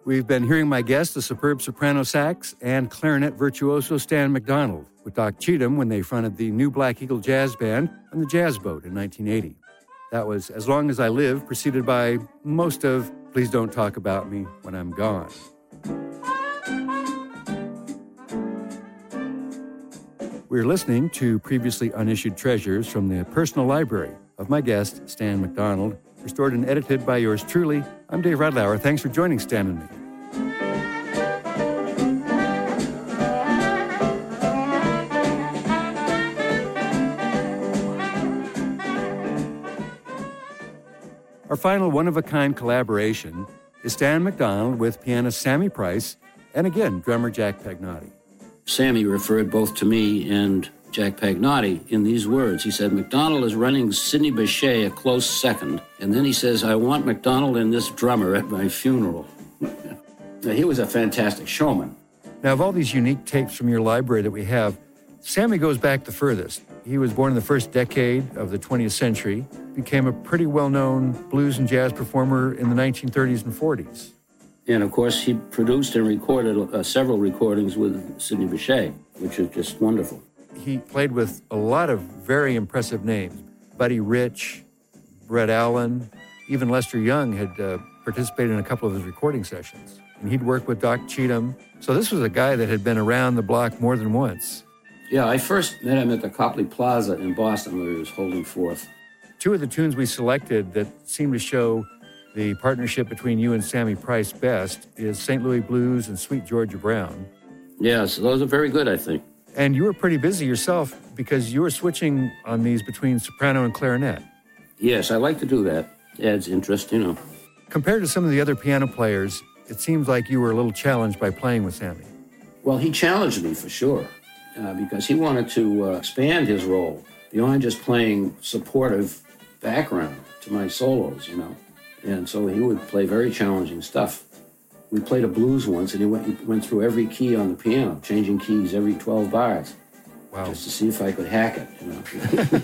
We've been hearing my guest, the superb soprano sax and clarinet virtuoso Stan McDonald, with Doc Cheatham when they fronted the New Black Eagle Jazz Band on the Jazz Boat in 1980. That was As Long As I Live, preceded by most of Please Don't Talk About Me When I'm Gone. We're listening to previously unissued treasures from the personal library of my guest, Stan McDonald, restored and edited by yours truly. I'm Dave Radlauer. Thanks for joining Stan and me. Our final one-of-a-kind collaboration is Stan McDonald with pianist Sammy Price and, again, drummer Jack Pagnotti. Sammy referred both to me and Jack Pagnotti in these words. He said, McDonald is running Sidney Bechet a close second. And then he says, I want McDonald and this drummer at my funeral. Now, he was a fantastic showman. Now, of all these unique tapes from your library that we have, Sammy goes back the furthest. He was born in the first decade of the 20th century, became a pretty well-known blues and jazz performer in the 1930s and 40s. And, of course, he produced and recorded several recordings with Sidney Bechet, which is just wonderful. He played with a lot of very impressive names. Buddy Rich, Brett Allen, even Lester Young had participated in a couple of his recording sessions. And he'd worked with Doc Cheatham. So this was a guy that had been around the block more than once. Yeah, I first met him at the Copley Plaza in Boston where he was holding forth. Two of the tunes we selected that seem to show the partnership between you and Sammy Price best is St. Louis Blues and Sweet Georgia Brown. Yes, those are very good, I think. And you were pretty busy yourself because you were switching on these between soprano and clarinet. Yes, I like to do that. Adds interest, you know. Compared to some of the other piano players, it seems like you were a little challenged by playing with Sammy. Well, he challenged me for sure because he wanted to expand his role beyond just playing supportive background to my solos, you know. And so he would play very challenging stuff. We played a blues once, and he went through every key on the piano, changing keys every 12 bars. Wow. Just to see if I could hack it, you know.